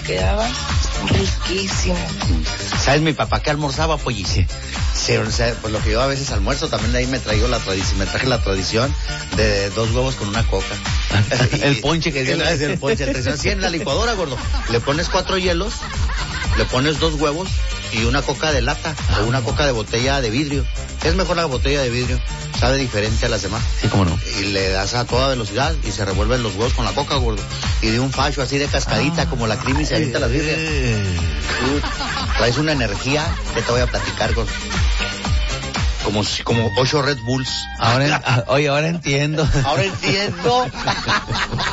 quedaba riquísimo. ¿Sabes mi papá qué almorzaba, Pollice? Pues lo que yo a veces almuerzo, también de ahí me traje la tradición de 2 huevos con una coca. El ponche que dio. El ponche tradicional. Sí, en la licuadora, gordo. Le pones 4 hielos, le pones 2 huevos y una coca de lata o una coca de botella de vidrio. Es mejor la botella de vidrio, sabe diferente a las demás. Sí, cómo no. Y le das a toda velocidad y se revuelven los huevos con la coca, gordo. Y de un facho así de cascadita, como la crema y se avienta las birrias. Traes una energía que te voy a platicar, gordo. Como 8 Red Bulls. Ahora entiendo. Ahora entiendo.